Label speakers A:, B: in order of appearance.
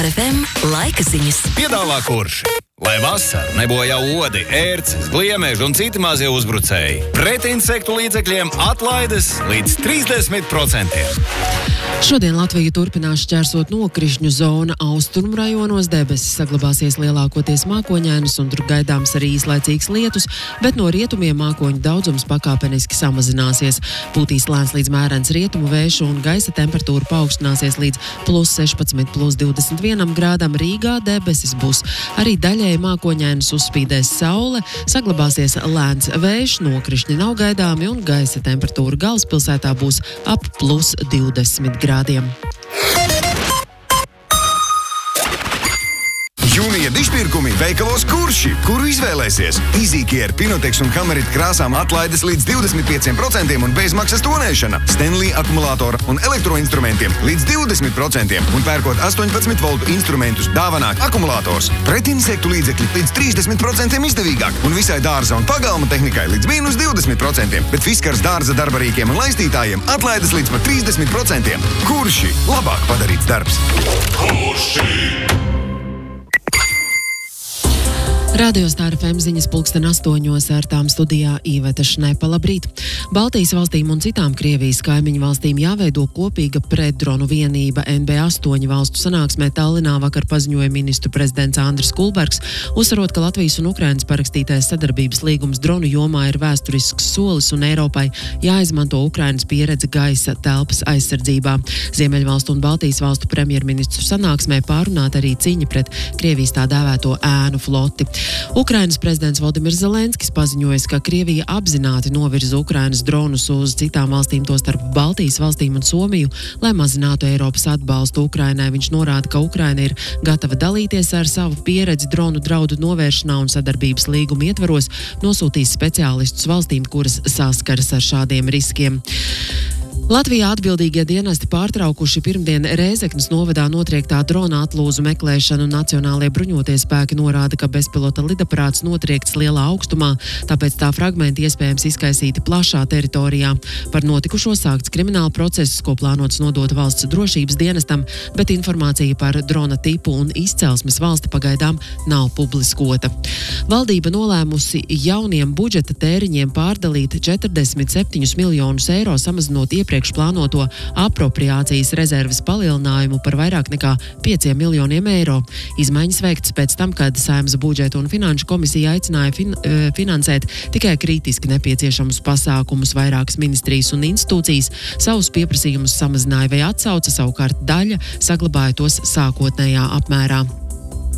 A: FM laika ziņas.
B: Piedāvā Kurši. Lai vasaru nebojā odi, ērces, gliemeži un citi mazie uzbrucēji. Pret insektu līdzekļiem atlaides līdz 30%.
C: Šodien Latvija turpinās šķērsot nokrišņu zona. Austrumu rajonos debesis saglabāsies lielākoties mākoņainas un tur gaidāms arī īslaicīgs lietus, bet no rietumiem mākoņu daudzums pakāpeniski samazināsies. Pūtīs lēns līdz mērens rietumu vējš un gaisa temperatūra paaugstināsies līdz +16, +21 grādam. Rīgā debesis būs arī daļēji mākoņainas, uzspīdēs saule, saglabāsies lēns vējš, nokrišņi nav gaidāmi un gaisa temperatūra galvaspilsētā būs ap +20 grādiem.
D: Jūnija dišpirkumi veikalos Kurši, kuru izvēlēsies. Easycare, Pinotex un Hamerit krāsām atlaides līdz 25% un bezmaksas tonēšana. Stanley akumulātora un elektroinstrumentiem līdz 20% un pērkot 18 voltu instrumentus dāvanā akumulātors. Pret insektu līdzekļi līdz 30% izdevīgāk un visai dārza un pagalma tehnikai līdz -20%, bet Fiskars dārza darbarīkiem un laistītājiem atlaides līdz pat 30%. Kurši labāk padarīts darbs. Kurši!
C: Radio Star FM ziņas 8:00 ar tām studijā Īveta Šnepa. Labrīt! Baltijas valstīm un citām Krievijas kaimiņu valstīm jāveido kopīga pretdronu vienība. NB8 valstu sanāksmē Tallinā vakar paziņoja ministru prezidents Andris Kulbergs, uzsverot, ka Latvijas un Ukrainas parakstītais sadarbības līgums dronu jomā ir vēsturisks solis un Eiropai jāizmanto Ukrainas pieredze gaisa telpas aizsardzībā. Ziemeļvalstu un Baltijas valstu premjerministru sanāksmē pārunāta arī cīņa pret Krievijas tā dēvēto ēnu floti. Ukrainas prezidents Vladimirs Zelenskis paziņoja, ka Krievija apzināti novirza Ukrainas dronus uz citām valstīm, tostarp Baltijas valstīm un Somiju, lai mazinātu Eiropas atbalstu Ukrainai. Viņš norāda, ka Ukraina ir gatava dalīties ar savu pieredzi dronu draudu novēršanā un sadarbības līguma ietvaros nosūtīs speciālistus valstīm, kuras saskaras ar šādiem riskiem. Latvijā atbildīgie dienesti pārtraukuši pirmdien Rēzeknes novadā notriektā drona atlūzu meklēšanu. Nacionālie bruņotie spēki norāda, ka bezpilota lidaparāts notriekts lielā augstumā, tāpēc tā fragmenti iespējams izkaisīti plašā teritorijā. Par notikušo sākts krimināla process, ko plānots nodot valsts drošības dienestam, bet informācija par drona tipu un izcelsmes valsti pagaidām nav publiskota. Valdība nolēmusi jauniem budžeta tēriņiem pārdalīt 47 miljonus eiro, samazinot iepriekš plānoto apropriācijas rezerves palielinājumu par vairāk nekā 5 miljoniem eiro. Izmaiņas veikts pēc tam, kad Saeimas budžeta un finanšu komisija aicināja finansēt tikai kritiski nepieciešamus pasākumus. Vairākas ministrijas un institūcijas savus pieprasījumus samazināja vai atsauca, savukārt daļa saglabāja tos sākotnējā apmērā.